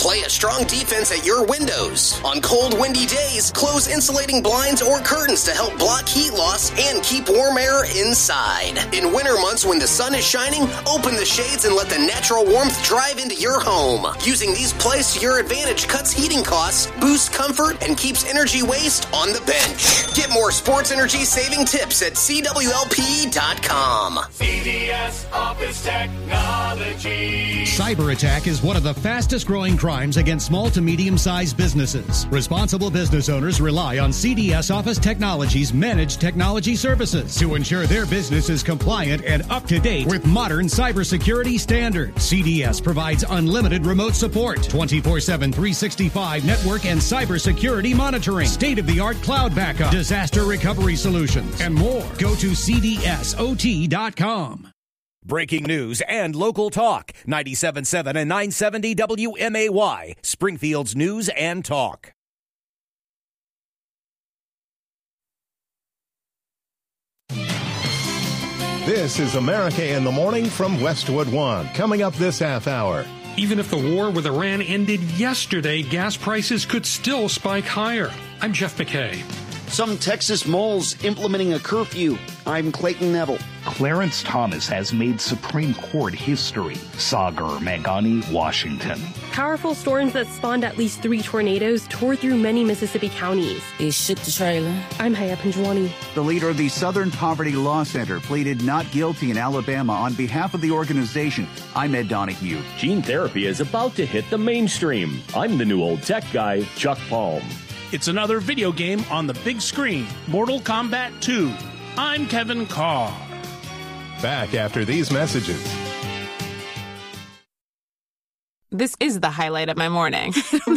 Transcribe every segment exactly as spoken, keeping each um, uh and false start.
Play a strong defense at your windows. On cold, windy days, close insulating blinds or curtains to help block heat loss and keep warm air inside. In winter months when the sun is shining, open the shades and let the natural warmth drive into your home. Using these plays to your advantage cuts heating costs, boosts comfort, and keeps energy waste on the bench. Get more sports energy saving tips at C W L P dot com. C D S Office Technology. Cyber attack is one of the fastest growing crimes against small to medium-sized businesses. Responsible business owners rely on C D S Office Technology's managed technology services to ensure their business is compliant and up to date with modern cybersecurity standards. C D S provides unlimited remote support, twenty-four seven, three sixty-five network and cybersecurity monitoring, state-of-the-art cloud backup, disaster recovery solutions, and more. Go to C D S O T dot com. Breaking news and local talk. ninety-seven point seven and nine seventy W M A Y. Springfield's News and Talk. This is America in the Morning from Westwood One. Coming up this half hour. Even if the war with Iran ended yesterday, gas prices could still spike higher. I'm Jeff McKay. Some Texas malls implementing a curfew. I'm Clayton Neville. Clarence Thomas has made Supreme Court history. Sagar Meghani, Washington. Powerful storms that spawned at least three tornadoes tore through many Mississippi counties. It shook the trailer. I'm Haya Panjwani. The leader of the Southern Poverty Law Center pleaded not guilty in Alabama on behalf of the organization. I'm Ed Donahue. Gene therapy is about to hit the mainstream. I'm the new old tech guy, Chuck Palm. It's another video game on the big screen, Mortal Kombat two. I'm Kevin Carr. Back after these messages. This is the highlight of my morning.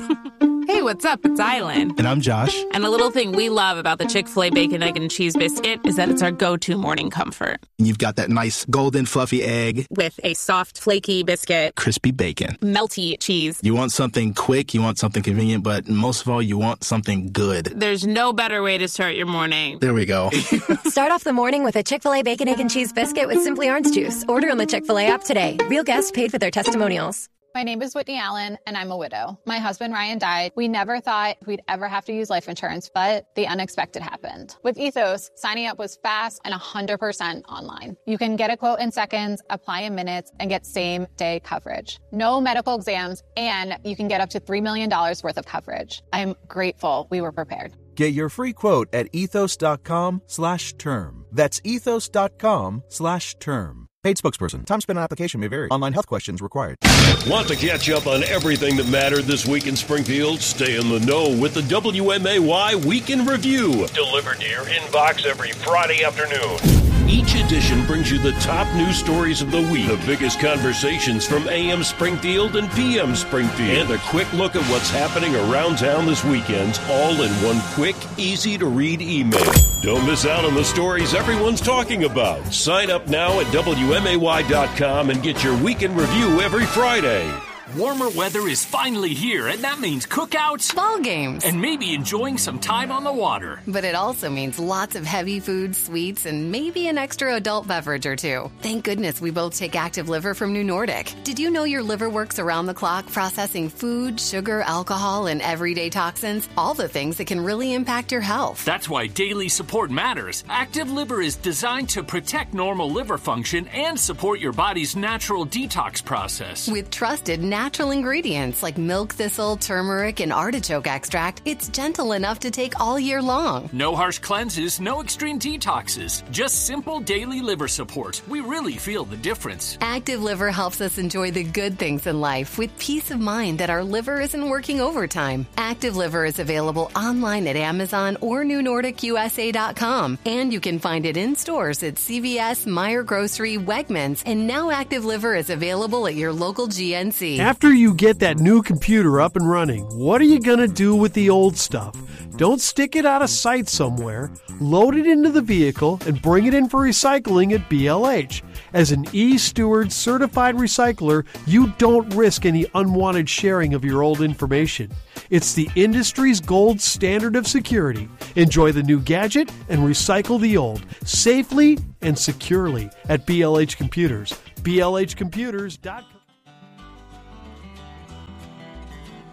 Hey, what's up? It's Island. And I'm Josh. And a little thing we love about the Chick-fil-A Bacon, Egg, and Cheese Biscuit is that it's our go-to morning comfort. You've got that nice golden fluffy egg. With a soft, flaky biscuit. Crispy bacon. Melty cheese. You want something quick, you want something convenient, but most of all, you want something good. There's no better way to start your morning. There we go. Start off the morning with a Chick-fil-A Bacon, Egg, and Cheese Biscuit with Simply Orange Juice. Order on the Chick-fil-A app today. Real guests paid for their testimonials. My name is Whitney Allen, and I'm a widow. My husband, Ryan, died. We never thought we'd ever have to use life insurance, but the unexpected happened. With Ethos, signing up was fast and one hundred percent online. You can get a quote in seconds, apply in minutes, and get same-day coverage. No medical exams, and you can get up to three million dollars worth of coverage. I'm grateful we were prepared. Get your free quote at ethos.com slash term. That's ethos.com slash term. Paid spokesperson. Time spent on application may vary. Online health questions required. Want to catch up on everything that mattered this week in Springfield? Stay in the know with the W M A Y Week in Review. Delivered to your inbox every Friday afternoon. Each edition brings you the top news stories of the week, the biggest conversations from A M Springfield and P M Springfield, and a quick look at what's happening around town this weekend, all in one quick, easy-to-read email. Don't miss out on the stories everyone's talking about. Sign up now at W M A Y dot com and get your Week in Review every Friday. Warmer weather is finally here, and that means cookouts, ball games, and maybe enjoying some time on the water. But it also means lots of heavy food, sweets, and maybe an extra adult beverage or two. Thank goodness we both take Active Liver from New Nordic. Did you know your liver works around the clock processing food, sugar, alcohol, and everyday toxins? All the things that can really impact your health. That's why daily support matters. Active Liver is designed to protect normal liver function and support your body's natural detox process. With trusted natural Natural ingredients like milk thistle, turmeric, and artichoke extract, it's gentle enough to take all year long. No harsh cleanses, no extreme detoxes, just simple daily liver support. We really feel the difference. Active Liver helps us enjoy the good things in life with peace of mind that our liver isn't working overtime. Active Liver is available online at Amazon or New Nordic U S A dot com, and you can find it in stores at C V S, Meijer Grocery, Wegmans, and now Active Liver is available at your local G N C. After you get that new computer up and running, what are you going to do with the old stuff? Don't stick it out of sight somewhere. Load it into the vehicle and bring it in for recycling at B L H. As an eSteward certified recycler, you don't risk any unwanted sharing of your old information. It's the industry's gold standard of security. Enjoy the new gadget and recycle the old safely and securely at B L H Computers. B L H computers dot com.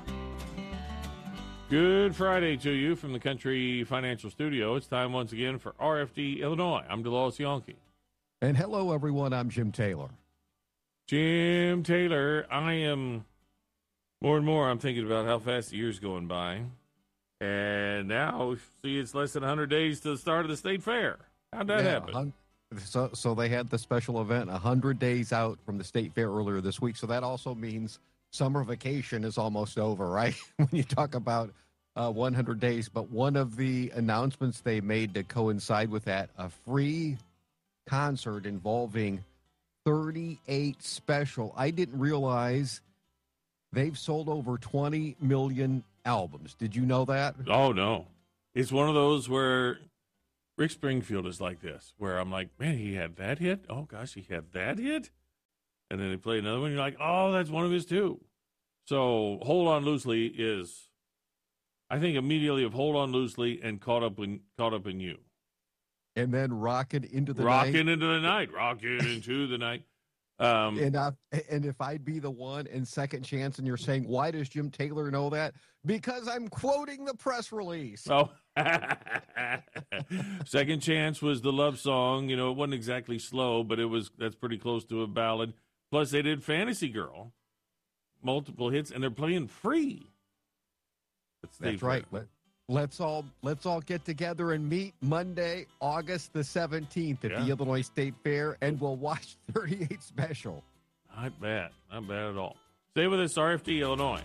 Good Friday to you from the Country Financial Studio. It's time once again for R F D Illinois. I'm DeLawes Yonke. And hello, everyone. I'm Jim Taylor. Jim Taylor, I am more and more I'm thinking about how fast the year's going by. And now, see, it's less than one hundred days to the start of the state fair. How'd that yeah, happen? So, so they had the special event one hundred days out from the state fair earlier this week. So that also means summer vacation is almost over, right? When you talk about uh, one hundred days. But one of the announcements they made to coincide with that, a free concert involving thirty-eight special. I didn't realize they've sold over twenty million albums. Did you know that? Oh, no. It's one of those where Rick Springfield is like this, where I'm like, man, he had that hit? Oh, gosh, he had that hit? And then they play another one, you're like, oh, that's one of his too. So Hold On Loosely is, I think, immediately of Hold On Loosely and Caught Up in, Caught Up in You. And then Rockin' Into the Rockin' Night. Rockin' Into the Night. Rockin' Into the Night. Um, and, uh, and if I'd be the one in Second Chance and you're saying, why does Jim Taylor know that? Because I'm quoting the press release. Oh, Second Chance was the love song. You know, it wasn't exactly slow, but it was, that's pretty close to a ballad. Plus, they did Fantasy Girl, multiple hits, and they're playing free. That's, that's right. Let, let's all let's all get together and meet Monday, August the seventeenth at yeah. the Illinois State Fair, and we'll watch thirty-eight special. Not bad. Not bad at all. Stay with us, R F D Illinois.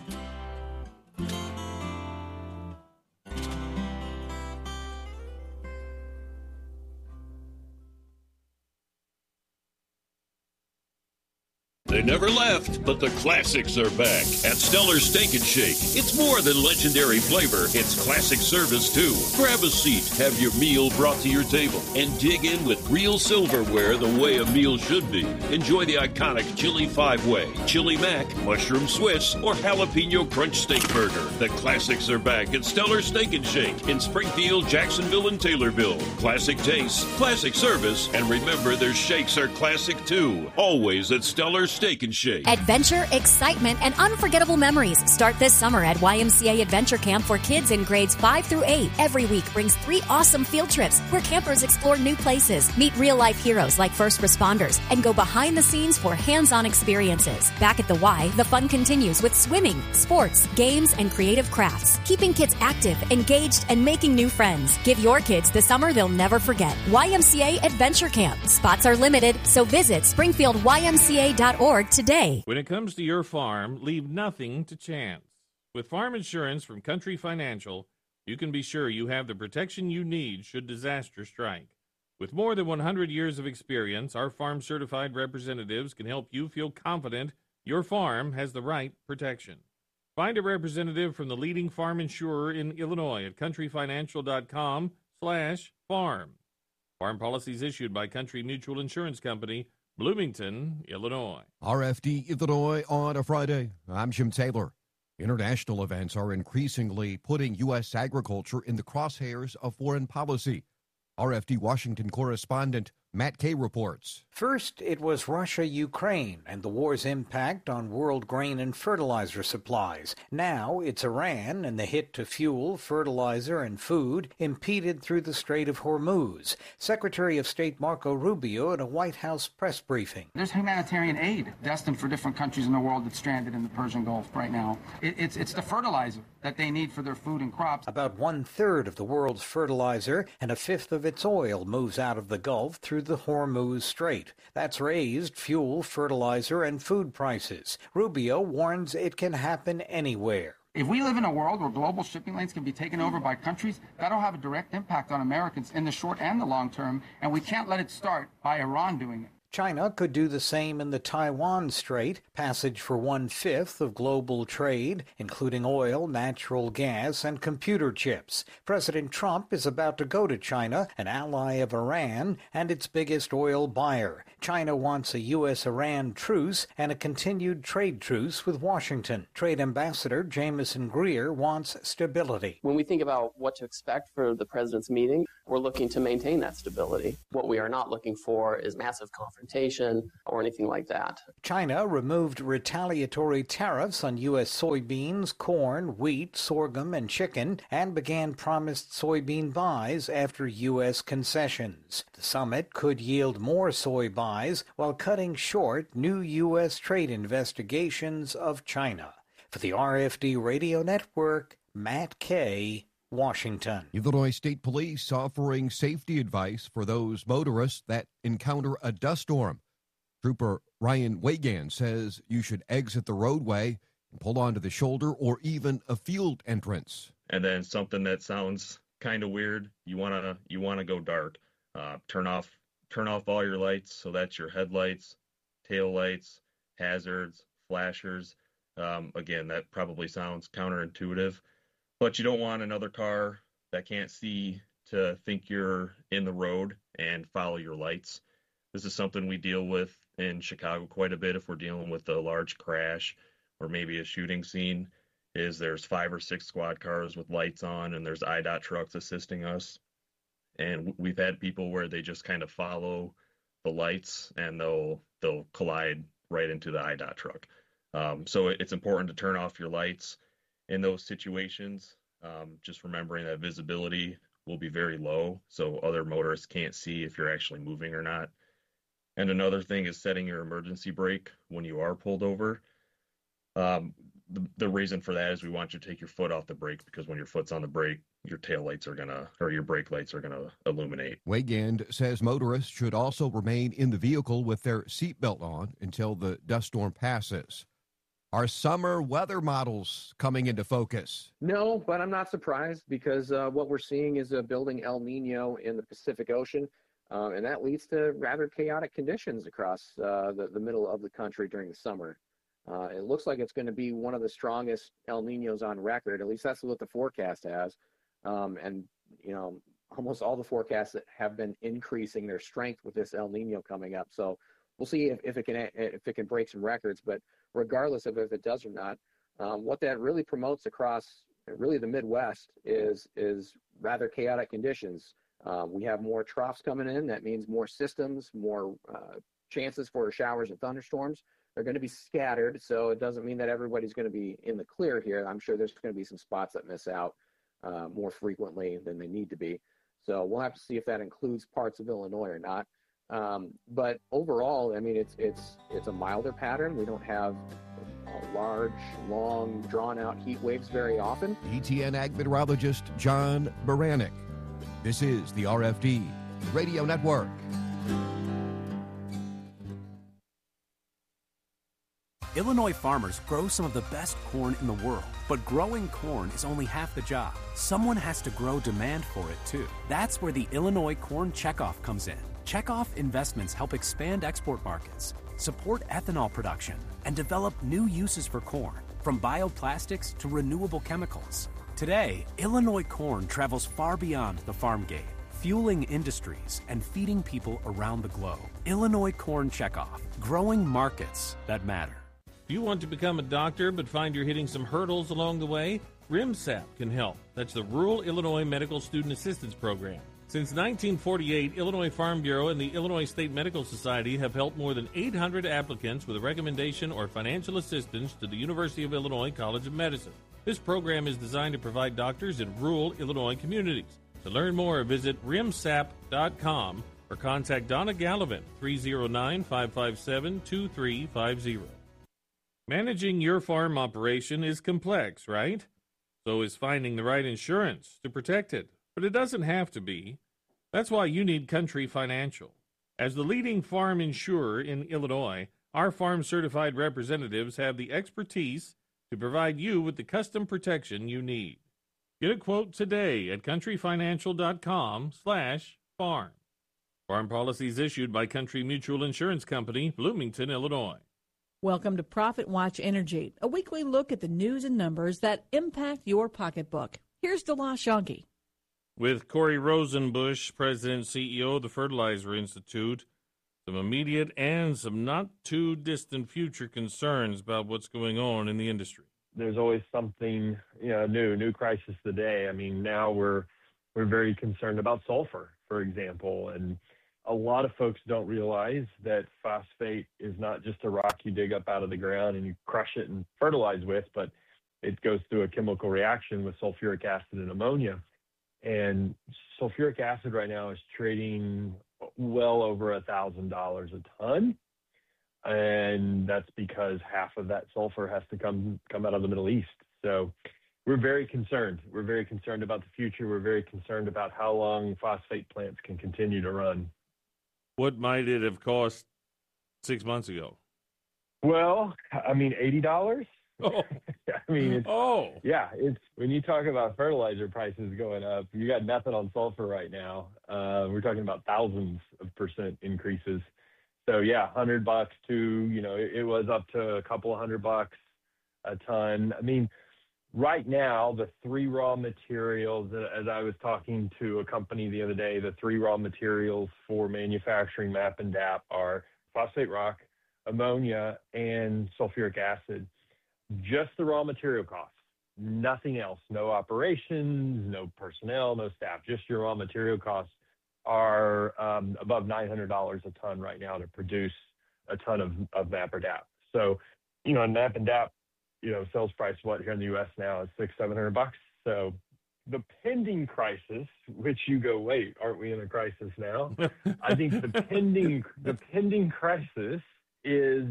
They never left, but the classics are back at Stellar Steak and Shake. It's more than legendary flavor, it's classic service too. Grab a seat, have your meal brought to your table, and dig in with real silverware the way a meal should be. Enjoy the iconic Chili Five-Way, Chili Mac, Mushroom Swiss, or Jalapeno Crunch Steak Burger. The classics are back at Stellar Steak and Shake in Springfield, Jacksonville, and Taylorville. Classic taste, classic service, and remember their shakes are classic too. Always at Stellar Steak and Shake. Adventure, excitement, and unforgettable memories start this summer at Y M C A Adventure Camp for kids in grades five through eight. Every week brings three awesome field trips where campers explore new places, meet real-life heroes like first responders, and go behind the scenes for hands-on experiences. Back at the Y, the fun continues with swimming, sports, games, and creative crafts, keeping kids active, engaged, and making new friends. Give your kids the summer they'll never forget. Y M C A Adventure Camp. Spots are limited, so visit springfield y m c a dot org today. When it comes to your farm, leave nothing to chance. With farm insurance from Country Financial, you can be sure you have the protection you need should disaster strike. With more than one hundred years of experience, our farm-certified representatives can help you feel confident your farm has the right protection. Find a representative from the leading farm insurer in Illinois at countryfinancial.com slash farm. Farm policies issued by Country Mutual Insurance Company, Bloomington, Illinois. R F D Illinois on a Friday. I'm Jim Taylor. International events are increasingly putting U S agriculture in the crosshairs of foreign policy. R F D Washington correspondent Matt Kay reports. First, it was Russia-Ukraine and the war's impact on world grain and fertilizer supplies. Now it's Iran and the hit to fuel, fertilizer, and food impeded through the Strait of Hormuz. Secretary of State Marco Rubio at a White House press briefing. There's humanitarian aid destined for different countries in the world that's stranded in the Persian Gulf right now. It, it's, it's the fertilizer that they need for their food and crops. About one-third of the world's fertilizer and a fifth of its oil moves out of the Gulf through the Hormuz Strait. That's raised fuel, fertilizer, and food prices. Rubio warns it can happen anywhere. If we live in a world where global shipping lanes can be taken over by countries, that'll have a direct impact on Americans in the short and the long term, and we can't let it start by Iran doing it. China could do the same in the Taiwan Strait, passage for one-fifth of global trade, including oil, natural gas, and computer chips. President Trump is about to go to China, an ally of Iran and its biggest oil buyer. China wants a U S Iran truce and a continued trade truce with Washington. Trade Ambassador Jameson Greer wants stability. When we think about what to expect for the president's meeting, We're looking to maintain that stability. What we are not looking for is massive confrontation or anything like that. China removed retaliatory tariffs on U S soybeans, corn, wheat, sorghum, and chicken, and began promised soybean buys after U S concessions. The summit could yield more soy buys while cutting short new U S trade investigations of China. For the R F D Radio Network, Matt Kay, Washington. Illinois State Police offering safety advice for those motorists that encounter a dust storm. Trooper Ryan Wagan says you should exit the roadway and pull onto the shoulder or even a field entrance. And then something that sounds kind of weird, you want to you want to go dark. Uh, turn off turn off all your lights, so that's your headlights, tail lights, hazards, flashers. Um, again, that probably sounds counterintuitive. But you don't want another car that can't see to think you're in the road and follow your lights. This is something we deal with in Chicago quite a bit if we're dealing with a large crash or maybe a shooting scene, is there's five or six squad cars with lights on and there's I DOT trucks assisting us. And we've had people where they just kind of follow the lights and they'll they'll collide right into the I DOT truck. Um, so it's important to turn off your lights in those situations, um, just remembering that visibility will be very low, so other motorists can't see if you're actually moving or not. And another thing is setting your emergency brake when you are pulled over. Um, the, the reason for that is we want you to take your foot off the brake, because when your foot's on the brake, your tail lights are gonna, or your brake lights are gonna illuminate. Wegand says motorists should also remain in the vehicle with their seatbelt on until the dust storm passes. Are summer weather models coming into focus? No, but I'm not surprised, because uh, what we're seeing is a building El Nino in the Pacific Ocean, uh, and that leads to rather chaotic conditions across uh, the, the middle of the country during the summer. Uh, it looks like it's going to be one of the strongest El Ninos on record. At least that's what the forecast has. Um, and, you know, almost all the forecasts that have been increasing their strength with this El Nino coming up. So we'll see if, if it can if it can break some records. But regardless of if it does or not, um, what that really promotes across really the Midwest is is rather chaotic conditions. Um, we have more troughs coming in. That means more systems, more uh, chances for showers and thunderstorms. They're going to be scattered, so it doesn't mean that everybody's going to be in the clear here. I'm sure there's going to be some spots that miss out uh, more frequently than they need to be. So we'll have to see if that includes parts of Illinois or not. Um, but overall, I mean, it's it's it's a milder pattern. We don't have uh, large, long, drawn-out heat waves very often. E T N Ag meteorologist John Baranek. This is the R F D Radio Network. Illinois farmers grow some of the best corn in the world, but growing corn is only half the job. Someone has to grow demand for it, too. That's where the Illinois Corn Checkoff comes in. Checkoff investments help expand export markets, support ethanol production, and develop new uses for corn, from bioplastics to renewable chemicals. Today, Illinois corn travels far beyond the farm gate, fueling industries and feeding people around the globe. Illinois Corn Checkoff, growing markets that matter. Do you want to become a doctor but find you're hitting some hurdles along the way? RIMSAP can help. That's the Rural Illinois Medical Student Assistance Program. Since nineteen forty-eight, Illinois Farm Bureau and the Illinois State Medical Society have helped more than eight hundred applicants with a recommendation or financial assistance to the University of Illinois College of Medicine. This program is designed to provide doctors in rural Illinois communities. To learn more, visit rimsap dot com or contact Donna Gallivan, three oh nine, five five seven, two three five zero. Managing your farm operation is complex, right? So is finding the right insurance to protect it. But it doesn't have to be. That's why you need Country Financial. As the leading farm insurer in Illinois, our farm-certified representatives have the expertise to provide you with the custom protection you need. Get a quote today at countryfinancial.com slash farm. Farm policies issued by Country Mutual Insurance Company, Bloomington, Illinois. Welcome to Profit Watch Energy, a weekly look at the news and numbers that impact your pocketbook. Here's Delash Shonky. With Corey Rosenbusch, President and C E O of the Fertilizer Institute, some immediate and some not-too-distant future concerns about what's going on in the industry. There's always something, you know, new, new crisis today. I mean, now we're we're very concerned about sulfur, for example. And a lot of folks don't realize that phosphate is not just a rock you dig up out of the ground and you crush it and fertilize with, but it goes through a chemical reaction with sulfuric acid and ammonia. And sulfuric acid right now is trading well over a thousand dollars a ton. And that's because half of that sulfur has to come come out of the Middle East. So we're very concerned. We're very concerned about the future. We're very concerned about how long phosphate plants can continue to run. What might it have cost six months ago? Well, I mean, eighty dollars. Oh, I mean, it's, oh, yeah. It's when you talk about fertilizer prices going up, you got nothing on sulfur right now. Uh, we're talking about thousands of percent increases. So yeah, hundred bucks to you know, it, it was up to a couple of hundred bucks a ton. I mean, right now the three raw materials, as I was talking to a company the other day, the three raw materials for manufacturing M A P and D A P are phosphate rock, ammonia, and sulfuric acid. Just the raw material costs, nothing else, no operations, no personnel, no staff, just your raw material costs are um, above nine hundred dollars a ton right now to produce a ton of, of M A P or D A P. So, you know, M A P and D A P, you know, sales price, what, here in the U S now is six, seven hundred bucks. So the pending crisis, which you go, wait, aren't we in a crisis now? I think the pending, the pending crisis is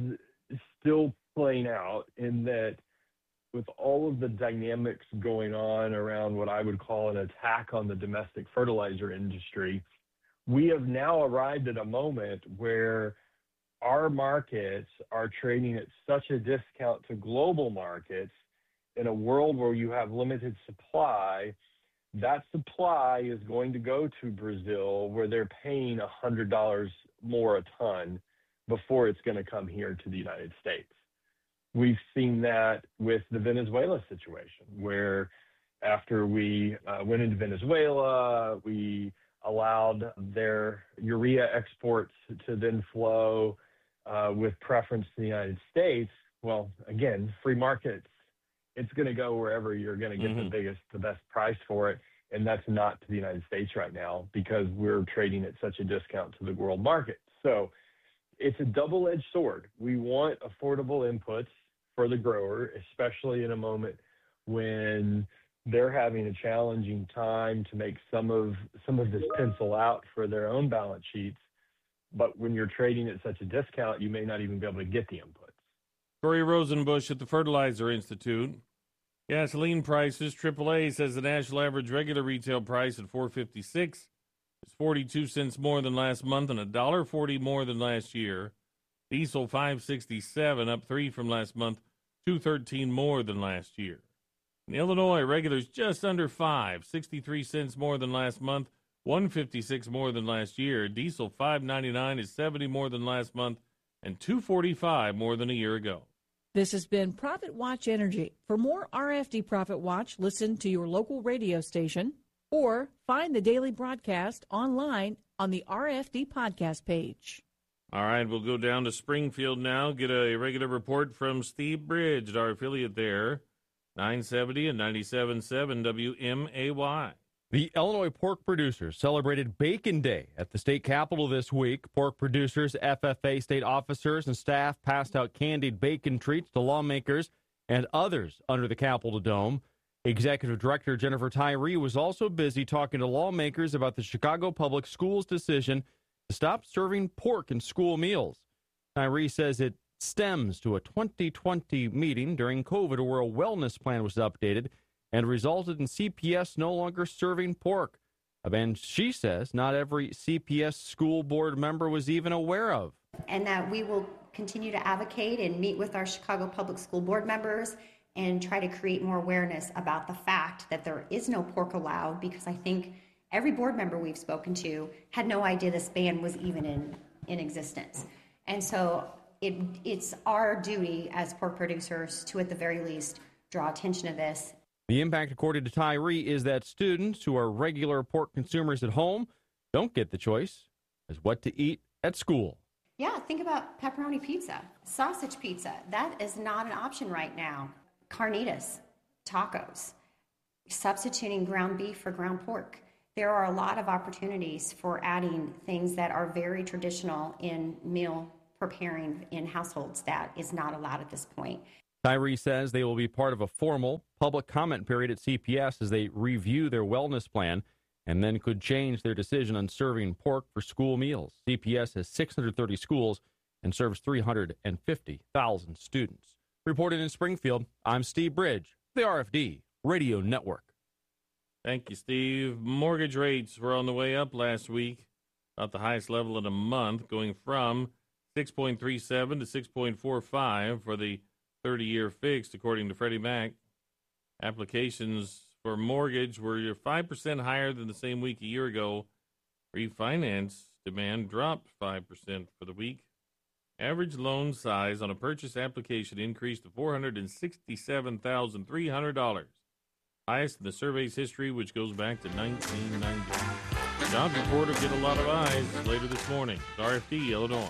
still playing out in that with all of the dynamics going on around what I would call an attack on the domestic fertilizer industry, we have now arrived at a moment where our markets are trading at such a discount to global markets in a world where you have limited supply. That supply is going to go to Brazil where they're paying one hundred dollars more a ton before it's going to come here to the United States. We've seen that with the Venezuela situation, where after we uh, went into Venezuela, we allowed their urea exports to then flow uh, with preference to the United States. Well, again, free markets, it's going to go wherever you're going to get mm-hmm. the biggest, the best price for it. And that's not to the United States right now because we're trading at such a discount to the world market. So it's a double-edged sword. We want affordable inputs for the grower, especially in a moment when they're having a challenging time to make some of some of this pencil out for their own balance sheets. But when you're trading at such a discount, you may not even be able to get the inputs. Corey Rosenbusch at the Fertilizer Institute. Gasoline prices, triple A says the national average regular retail price at four fifty-six is forty-two cents more than last month and one dollar forty more than last year. Diesel five sixty-seven, up three from last month, two thirteen more than last year. In Illinois, regulars just under five, sixty-three cents more than last month, one fifty-six more than last year. Diesel five ninety-nine is seventy more than last month and two forty-five more than a year ago. This has been Profit Watch Energy. For more R F D Profit Watch, listen to your local radio station or find the daily broadcast online on the R F D podcast page. All right, we'll go down to Springfield now, get a regular report from Steve Bridge, our affiliate there, nine seventy and ninety-seven point seven W M A Y. The Illinois pork producers celebrated Bacon Day at the state capitol this week. Pork producers, F F A state officers, and staff passed out candied bacon treats to lawmakers and others under the Capitol Dome. Executive Director Jennifer Tyree was also busy talking to lawmakers about the Chicago Public Schools decision to stop serving pork in school meals. Tyree says it stems to a twenty twenty meeting during COVID where a wellness plan was updated and resulted in C P S no longer serving pork, a ban she says not every C P S school board member was even aware of. And that we will continue to advocate and meet with our Chicago Public School Board members and try to create more awareness about the fact that there is no pork allowed, because I think every board member we've spoken to had no idea this ban was even in, in existence. And so it, it's our duty as pork producers to, at the very least, draw attention to this. The impact, according to Tyree, is that students who are regular pork consumers at home don't get the choice as what to eat at school. Yeah, think about pepperoni pizza, sausage pizza. That is not an option right now. Carnitas, tacos, substituting ground beef for ground pork. there are a lot of opportunities for adding things that are very traditional in meal preparing in households that is not allowed at this point. Tyree says they will be part of a formal public comment period at C P S as they review their wellness plan and then could change their decision on serving pork for school meals. C P S has six hundred thirty schools and serves three hundred fifty thousand students. Reported in Springfield, I'm Steve Bridge, the R F D Radio Network. Thank you, Steve. Mortgage rates were on the way up last week, about the highest level in a month, going from six point three seven to six point four five for the thirty-year fixed, according to Freddie Mac. Applications for mortgage were five percent higher than the same week a year ago. Refinance demand dropped five percent for the week. Average loan size on a purchase application increased to four hundred sixty-seven thousand three hundred dollars, highest in the survey's history, which goes back to nineteen ninety. The job report will get a lot of eyes later this morning. R F D, Illinois.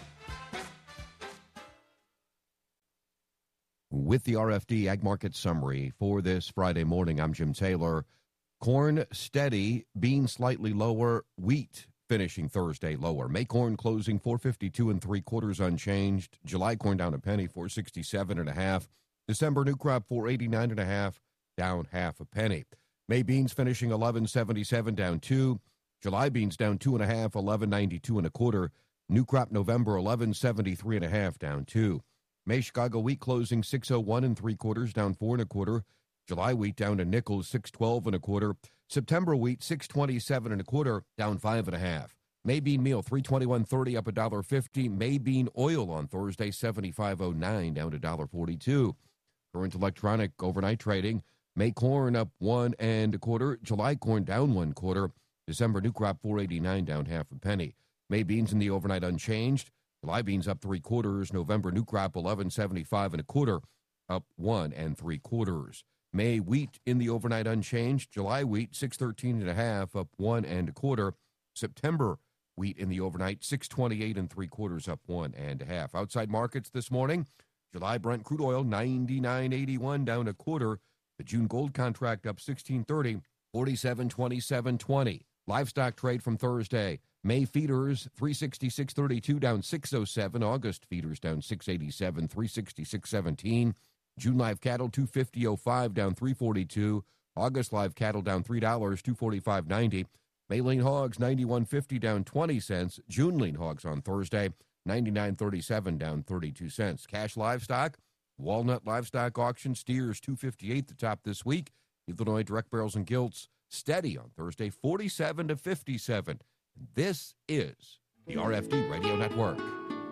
With the R F D Ag Market Summary for this Friday morning, I'm Jim Taylor. Corn steady, beans slightly lower, wheat finishing Thursday lower. May corn closing four fifty-two and three quarters unchanged. July corn down a penny, four sixty-seven and a half. December new crop four eighty-nine and a half, down half a penny. May beans finishing eleven seventy-seven, down two. July beans down two and a half, eleven ninety-two and a quarter. New crop November eleven seventy-three and a half, down two. May Chicago wheat closing six oh one and three quarters, down four and a quarter. July wheat down to nickels, six twelve and a quarter. September wheat six twenty-seven and a quarter, down five and a half. May bean meal three twenty-one thirty, up a dollar fifty. May bean oil on Thursday seventy-five oh nine, down to dollar forty-two. Current electronic overnight trading. May corn up one and a quarter. July corn down one quarter. December new crop four eighty-nine, down half a penny. May beans in the overnight unchanged. July beans up three quarters. November new crop eleven seventy-five and a quarter, up one and three quarters. May wheat in the overnight unchanged. July wheat six thirteen and a half, up one and a quarter. September wheat in the overnight six twenty-eight and three quarters, up one and a half. Outside markets this morning. July Brent crude oil ninety-nine eighty-one, down a quarter. The June gold contract up sixteen thirty, forty-seven twenty-seven twenty. Livestock trade from Thursday. May feeders three sixty-six thirty-two, down six oh seven. August feeders down six eighty-seven, three sixty-six seventeen. June live cattle two fifty oh five, down three forty-two. August live cattle down three dollars, two forty-five ninety. May lean hogs ninety-one fifty, down twenty cents. June lean hogs on Thursday ninety-nine thirty-seven, down thirty-two cents. Cash livestock, Walnut livestock auction steers two fifty-eight the top this week. Illinois direct barrels and gilts steady on Thursday forty-seven to fifty-seven. This is the R F D Radio Network.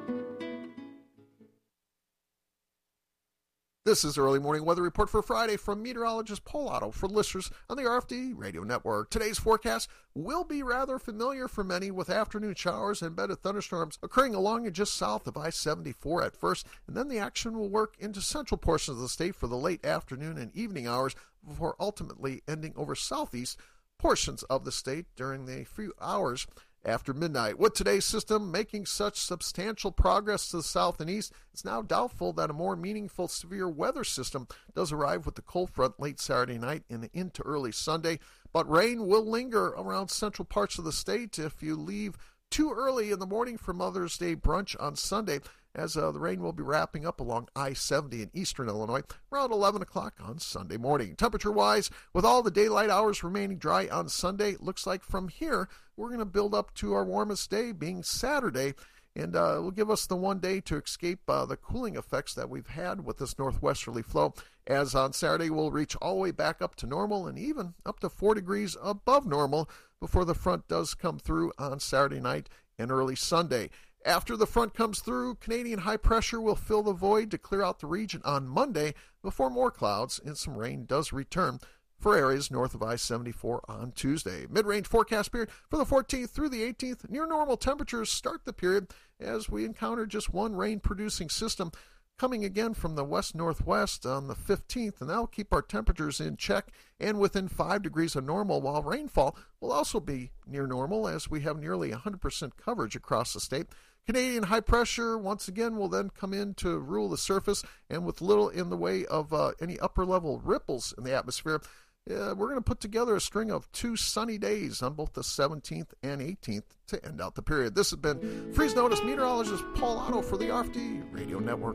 This is the early morning weather report for Friday from meteorologist Paul Otto for listeners on the R F D Radio Network. Today's forecast will be rather familiar for many, with afternoon showers and embedded thunderstorms occurring along and just south of I seventy-four at first, and then the action will work into central portions of the state for the late afternoon and evening hours before ultimately ending over southeast portions of the state during the few hours after midnight. With today's system making such substantial progress to the south and east, it's now doubtful that a more meaningful severe weather system does arrive with the cold front late Saturday night and into early Sunday. But rain will linger around central parts of the state if you leave too early in the morning for Mother's Day brunch on Sunday, as uh, the rain will be wrapping up along I seventy in eastern Illinois around eleven o'clock on Sunday morning. Temperature-wise, with all the daylight hours remaining dry on Sunday, it looks like from here we're going to build up to our warmest day being Saturday, and uh, it will give us the one day to escape uh, the cooling effects that we've had with this northwesterly flow, as on Saturday we'll reach all the way back up to normal and even up to four degrees above normal before the front does come through on Saturday night and early Sunday. After the front comes through, Canadian high pressure will fill the void to clear out the region on Monday before more clouds and some rain does return for areas north of I seventy-four on Tuesday. Mid-range forecast period for the fourteenth through the eighteenth. Near normal temperatures start the period as we encounter just one rain-producing system coming again from the west-northwest on the fifteenth, and that will keep our temperatures in check and within five degrees of normal, while rainfall will also be near normal as we have nearly one hundred percent coverage across the state. Canadian high pressure once again will then come in to rule the surface, and with little in the way of uh, any upper-level ripples in the atmosphere, Uh, we're going to put together a string of two sunny days on both the seventeenth and eighteenth to end out the period. This has been Freeze Notice meteorologist Paul Otto for the R F D Radio Network.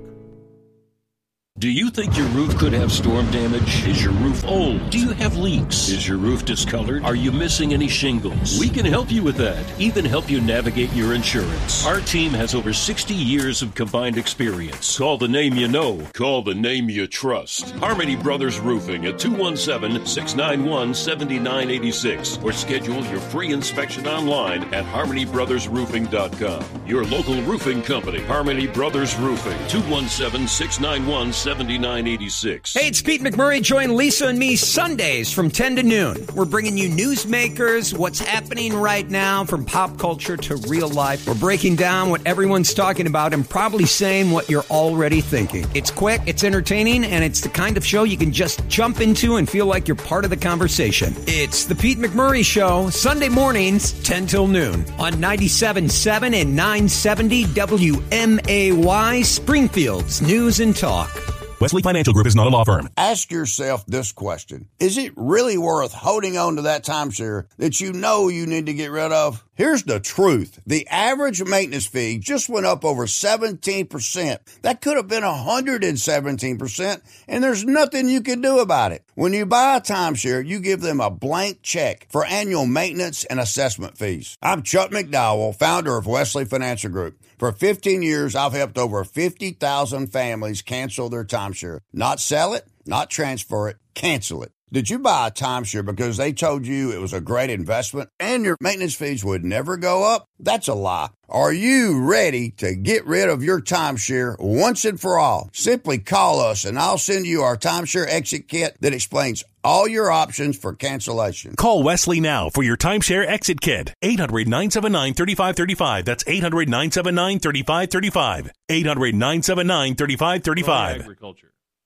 Do you think your roof could have storm damage? Is your roof old? Do you have leaks? Is your roof discolored? Are you missing any shingles? We can help you with that, even help you navigate your insurance. Our team has over sixty years of combined experience. Call the name you know. Call the name you trust. Harmony Brothers Roofing at two one seven, six nine one, seven nine eight six or schedule your free inspection online at harmony brothers roofing dot com. Your local roofing company, Harmony Brothers Roofing, two one seven, six nine one, seventy-nine eighty-six. Hey, it's Pete McMurray. Join Lisa and me Sundays from ten to noon. We're bringing you newsmakers, what's happening right now from pop culture to real life. We're breaking down what everyone's talking about and probably saying what you're already thinking. It's quick, it's entertaining, and it's the kind of show you can just jump into and feel like you're part of the conversation. It's the Pete McMurray Show, Sunday mornings, ten till noon on ninety-seven point seven and nine seventy W M A Y, Springfield's News and Talk. Wesley Financial Group is not a law firm. Ask yourself this question. Is it really worth holding on to that timeshare that you know you need to get rid of? Here's the truth. The average maintenance fee just went up over seventeen percent. That could have been one hundred seventeen percent, and there's nothing you can do about it. When you buy a timeshare, you give them a blank check for annual maintenance and assessment fees. I'm Chuck McDowell, founder of Wesley Financial Group. For fifteen years, I've helped over fifty thousand families cancel their timeshare. Not sell it, not transfer it, cancel it. Did you buy a timeshare because they told you it was a great investment and your maintenance fees would never go up? That's a lie. Are you ready to get rid of your timeshare once and for all? Simply call us and I'll send you our timeshare exit kit that explains all your options for cancellation. Call Wesley now for your timeshare exit kit. eight hundred, nine seven nine, three five three five. That's eight hundred, nine seven nine, three five three five. eight hundred, nine seven nine, three five three five. Agriculture.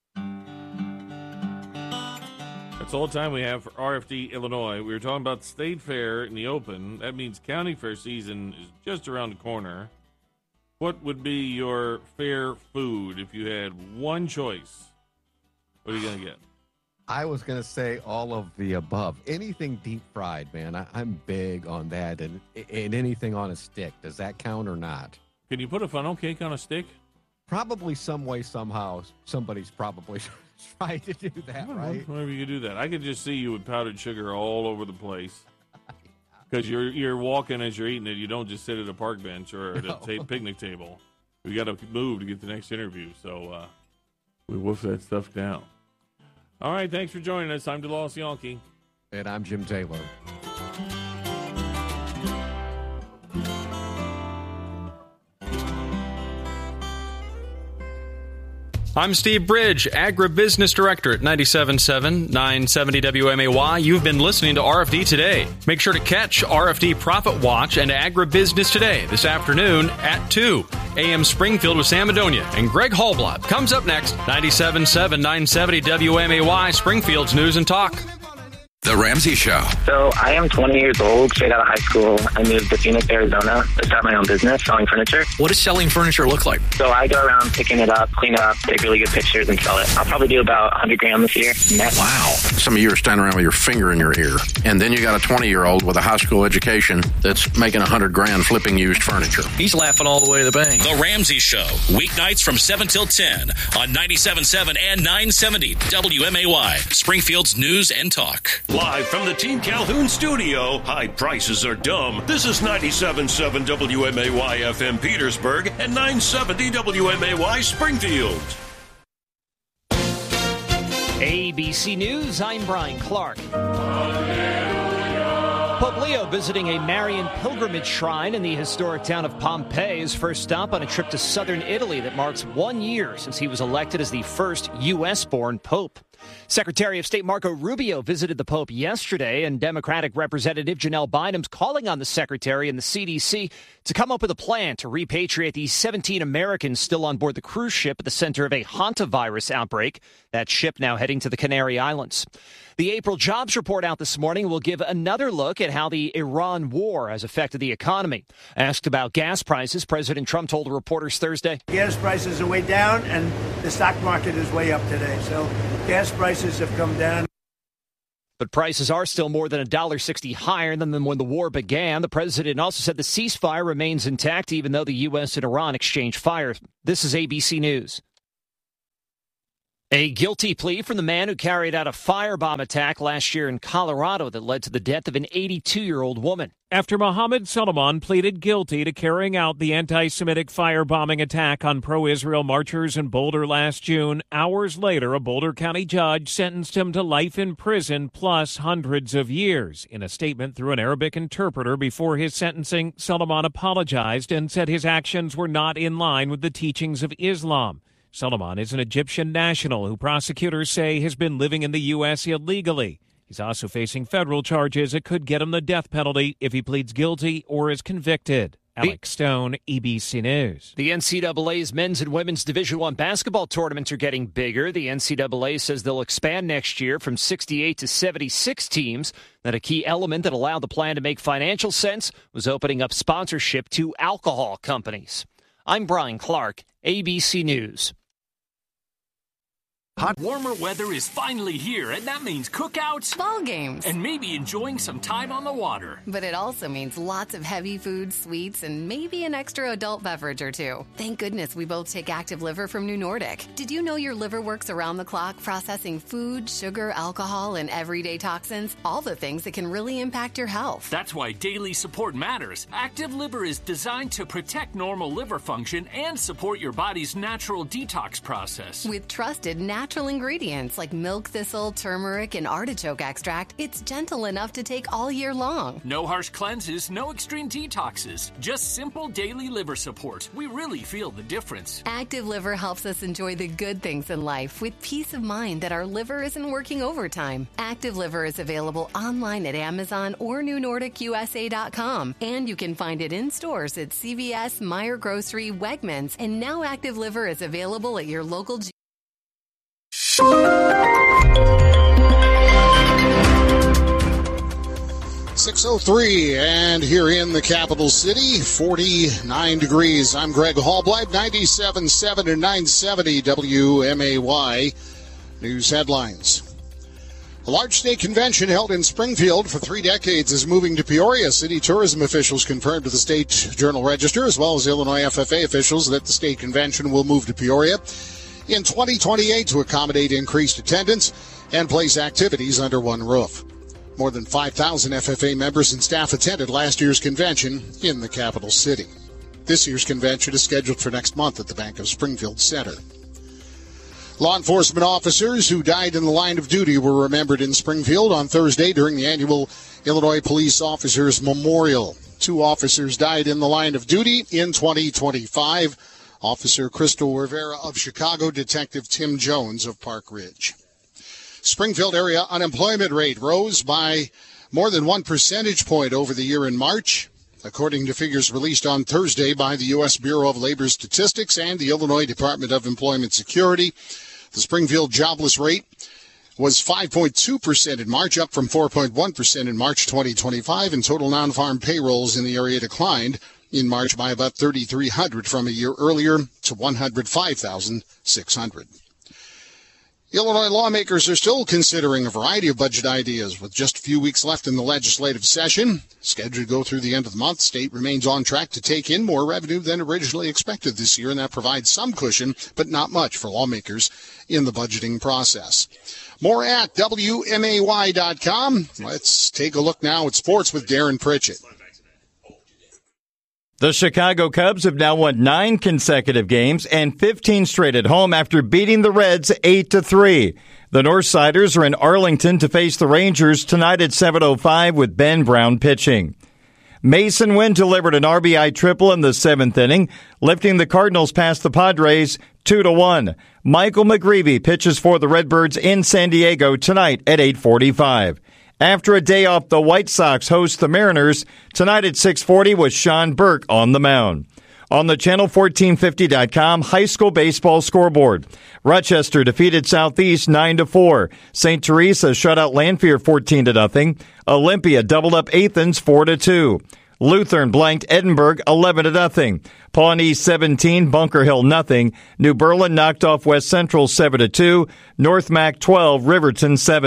That's all the time we have for R F D Illinois. We were talking about the state fair in the open. That means county fair season is just around the corner. What would be your fair food if you had one choice? What are you going to get? I was going to say all of the above. Anything deep fried, man. I, I'm big on that. And, and anything on a stick. Does that count or not? Can you put a funnel cake on a stick? Probably some way, somehow, somebody's probably trying to do that, right? Whenever you do that. I could just see you with powdered sugar all over the place. Because you're you're walking as you're eating it. You don't just sit at a park bench or at a No. ta- picnic table. We got to move to get the next interview. So uh, we wolf that stuff down. All right, thanks for joining us. I'm DeLoss Yonke. And I'm Jim Taylor. I'm Steve Bridge, Agribusiness Director at ninety-seven point seven, nine seventy W M A Y. You've been listening to R F D Today. Make sure to catch R F D Profit Watch and Agribusiness Today this afternoon at two. A M Springfield with Sam Adonia and Greg Hallblad comes up next. ninety-seven point seven, nine seventy W M A Y, Springfield's News and Talk. The Ramsey Show. So I am twenty years old, straight out of high school. I moved to Phoenix, Arizona to start my own business selling furniture. What does selling furniture look like? So I go around picking it up, clean it up, take really good pictures and sell it. I'll probably do about one hundred grand this year. Net. Wow. Some of you are standing around with your finger in your ear. And then you got a twenty-year-old with a high school education that's making one hundred grand flipping used furniture. He's laughing all the way to the bank. The Ramsey Show, weeknights from seven till ten on ninety-seven point seven and nine seventy W M A Y, Springfield's News and Talk. Live from the Team Calhoun studio, high prices are dumb. This is ninety-seven point seven W M A Y F M Petersburg and nine seventy W M A Y Springfield. A B C News, I'm Brian Clark. Pope Leo visiting a Marian pilgrimage shrine in the historic town of Pompeii, his first stop on a trip to southern Italy that marks one year since he was elected as the first U S-born pope. Secretary of State Marco Rubio visited the Pope yesterday, and Democratic Representative Janelle Bynum's calling on the Secretary and the C D C to come up with a plan to repatriate the seventeen Americans still on board the cruise ship at the center of a hantavirus outbreak. That ship now heading to the Canary Islands. The April jobs report out this morning will give another look at how the Iran war has affected the economy. Asked about gas prices, President Trump told reporters Thursday, Gas prices are way down, and the stock market is way up today. So gas prices have come down. But prices are still more than one dollar sixty higher than when the war began. The president also said the ceasefire remains intact, even though the U S and Iran exchanged fire. This is A B C News. A guilty plea from the man who carried out a firebomb attack last year in Colorado that led to the death of an eighty-two-year-old woman. After Mohammed Solomon pleaded guilty to carrying out the anti-Semitic firebombing attack on pro-Israel marchers in Boulder last June, hours later, a Boulder County judge sentenced him to life in prison plus hundreds of years. In a statement through an Arabic interpreter before his sentencing, Solomon apologized and said his actions were not in line with the teachings of Islam. Solomon is an Egyptian national who prosecutors say has been living in the U S illegally. He's also facing federal charges that could get him the death penalty if he pleads guilty or is convicted. Alex Stone, E B C News. The N C double A's men's and women's Division I basketball tournaments are getting bigger. The N C double A says they'll expand next year from sixty-eight to seventy-six teams. That a key element that allowed the plan to make financial sense was opening up sponsorship to alcohol companies. I'm Brian Clark, A B C News. Hot warmer weather is finally here, and that means cookouts, ball games, and maybe enjoying some time on the water. But it also means lots of heavy food, sweets, and maybe an extra adult beverage or two. Thank goodness we both take Active Liver from New Nordic. Did you know your liver works around the clock processing food, sugar, alcohol, and everyday toxins? All the things that can really impact your health. That's why daily support matters. Active Liver is designed to protect normal liver function and support your body's natural detox process. With trusted natural Natural ingredients like milk thistle, turmeric, and artichoke extract, it's gentle enough to take all year long. No harsh cleanses, no extreme detoxes, just simple daily liver support. We really feel the difference. Active Liver helps us enjoy the good things in life with peace of mind that our liver isn't working overtime. Active Liver is available online at Amazon or new nordic u s a dot com, and you can find it in stores at C V S, Meijer Grocery, Wegmans, and now Active Liver is available at your local G- six oh three, and here in the capital city, forty-nine degrees. I'm Greg Hallblight, ninety-seven point seven and nine seventy W M A Y. News headlines. A large state convention held in Springfield for three decades is moving to Peoria. City tourism officials confirmed to the State Journal-Register, as well as Illinois F F A officials, that the state convention will move to Peoria in twenty twenty-eight to accommodate increased attendance and place activities under one roof. More than five thousand F F A members and staff attended last year's convention in the capital city. This year's convention is scheduled for next month at the Bank of Springfield Center. Law enforcement officers who died in the line of duty were remembered in Springfield on Thursday during the annual Illinois Police Officers Memorial. Two officers died in the line of duty in twenty twenty-five. Officer Crystal Rivera of Chicago, Detective Tim Jones of Park Ridge. Springfield area unemployment rate rose by more than one percentage point over the year in March, according to figures released on Thursday by the U S Bureau of Labor Statistics and the Illinois Department of Employment Security. The Springfield jobless rate was five point two percent in March, up from four point one percent in March twenty twenty-five, and total non-farm payrolls in the area declined in March by about thirty-three hundred from a year earlier to one hundred five thousand six hundred. Illinois lawmakers are still considering a variety of budget ideas. With just a few weeks left in the legislative session, scheduled to go through the end of the month, state remains on track to take in more revenue than originally expected this year, and that provides some cushion, but not much for lawmakers in the budgeting process. More at W M A Y dot com. Let's take a look now at sports with Darren Pritchett. The Chicago Cubs have now won nine consecutive games and fifteen straight at home after beating the Reds eight to three. The Northsiders are in Arlington to face the Rangers tonight at seven oh five with Ben Brown pitching. Mason Wynn delivered an R B I triple in the seventh inning, lifting the Cardinals past the Padres two to one. Michael McGreevy pitches for the Redbirds in San Diego tonight at eight forty-five. After a day off, the White Sox host the Mariners tonight at six forty with Sean Burke on the mound. On the channel fourteen fifty dot com high school baseball scoreboard, Rochester defeated Southeast nine to four. Saint Teresa shut out Lanphier fourteen to nothing. Olympia doubled up Athens four to two. Lutheran blanked Edinburgh eleven to nothing. Pawnee seventeen, Bunker Hill nothing. New Berlin knocked off West Central seven to two. North Mac twelve, Riverton seven.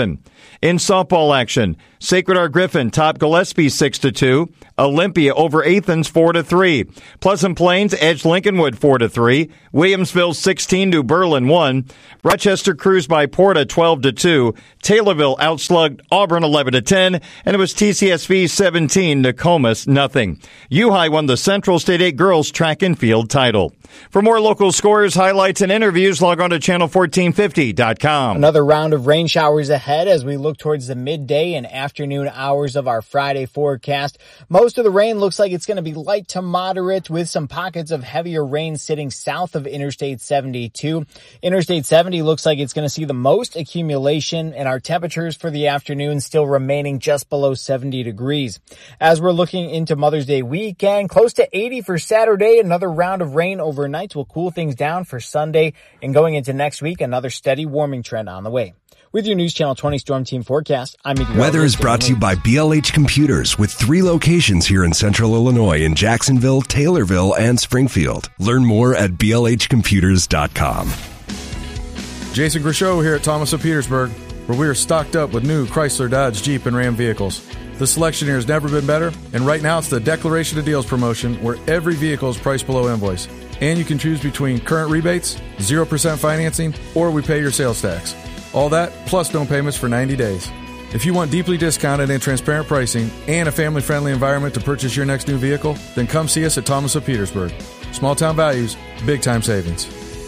In softball action, Sacred Heart Griffin top Gillespie six to two. Olympia over Athens four to three. Pleasant Plains edged Lincolnwood four to three. Williamsville sixteen to Berlin one. Rochester cruised by Porta twelve to two. Taylorville outslugged Auburn eleven to ten, and it was T C S V seventeen to Comus nothing. U High won the Central State eight girls track and field title. For more local scores, highlights, and interviews, log on to channel fourteen fifty dot com. Another round of rain showers ahead as we look towards the midday and afternoon hours of our Friday forecast. Most of the rain looks like it's going to be light to moderate, with some pockets of heavier rain sitting south of Interstate seventy-two. Interstate seventy looks like it's going to see the most accumulation, and our temperatures for the afternoon still remaining just below seventy degrees. As we're looking into Mother's Day weekend, close to eighty for Saturday. Another round of rain overnight will cool things down for Sunday, and going into next week, another steady warming trend on the way. With your News Channel twenty Storm Team forecast, I'm meteorologist. Weather is brought to you by B L H Computers, with three locations here in Central Illinois in Jacksonville, Taylorville, and Springfield. Learn more at B L H computers dot com. Jason Grishow here at Thomas of Petersburg, where we are stocked up with new Chrysler, Dodge, Jeep, and Ram vehicles. The selection here has never been better, and right now it's the Declaration of Deals promotion, where every vehicle is priced below invoice. And you can choose between current rebates, zero percent financing, or we pay your sales tax. All that, plus no payments for ninety days. If you want deeply discounted and transparent pricing and a family-friendly environment to purchase your next new vehicle, then come see us at Thomas of Petersburg. Small town values, big time savings.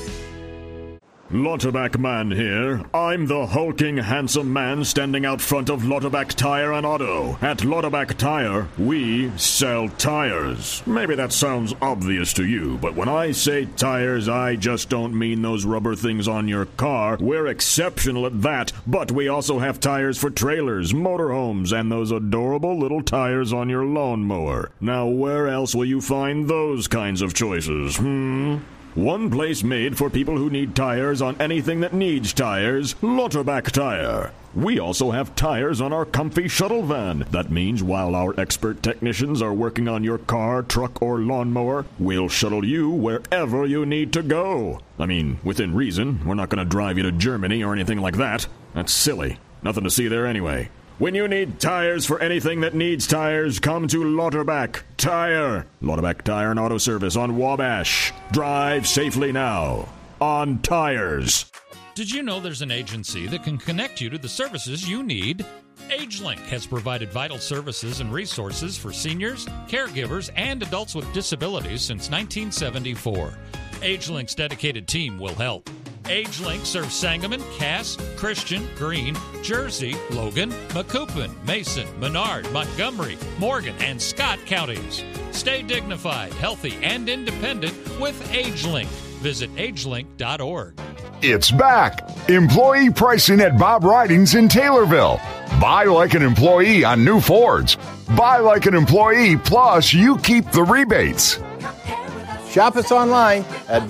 Lauterbach Man here. I'm the hulking, handsome man standing out front of Lauterbach Tire and Auto. At Lauterbach Tire, we sell tires. Maybe that sounds obvious to you, but when I say tires, I just don't mean those rubber things on your car. We're exceptional at that, but we also have tires for trailers, motorhomes, and those adorable little tires on your lawnmower. Now, where else will you find those kinds of choices, hmm? One place made for people who need tires on anything that needs tires, Lauterbach Tire. We also have tires on our comfy shuttle van. That means while our expert technicians are working on your car, truck, or lawnmower, we'll shuttle you wherever you need to go. I mean, within reason. We're not going to drive you to Germany or anything like that. That's silly. Nothing to see there anyway. When you need tires for anything that needs tires, come to Lauterbach Tire. Lauterbach Tire and Auto Service on Wabash. Drive safely now on tires. Did you know there's an agency that can connect you to the services you need? AgeLink has provided vital services and resources for seniors, caregivers, and adults with disabilities since nineteen seventy-four. AgeLink's dedicated team will help. AgeLink serves Sangamon, Cass, Christian, Greene, Jersey, Logan, Macoupin, Mason, Menard, Montgomery, Morgan, and Scott counties. Stay dignified, healthy, and independent with AgeLink. Visit agelink dot org. It's back. Employee pricing at Bob Ridings in Taylorville. Buy like an employee on new Fords. Buy like an employee, plus you keep the rebates. Shop us online at